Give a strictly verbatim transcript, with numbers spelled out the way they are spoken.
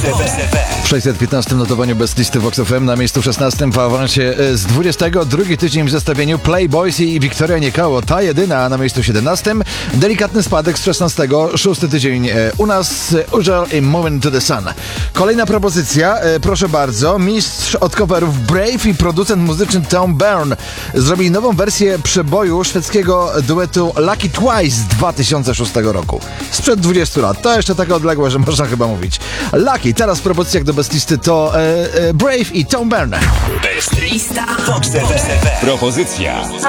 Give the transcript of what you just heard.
W sześćset piętnastym notowaniu bez listy Vox F M na miejscu szesnastym w awansie z dwudziestego. Drugi tydzień w zestawieniu Playboys i Wiktoria Niekało. Ta jedyna na miejscu siedemnastym. Delikatny spadek z szesnastego. Szósty tydzień u nas Użal i Moving to the Sun. Kolejna propozycja, proszę bardzo. Mistrz od coverów Brave i producent muzyczny Tom Byrne zrobili nową wersję przeboju szwedzkiego duetu Lucky Twice z dwa tysiące szóstego roku. Sprzed dwudziestu lat. To jeszcze takie odległe, że można chyba mówić. Lucky, teraz w propozycjach do Best Listy to e, e, Brave i Tom Byrne. Best Lista Vox F M. Propozycja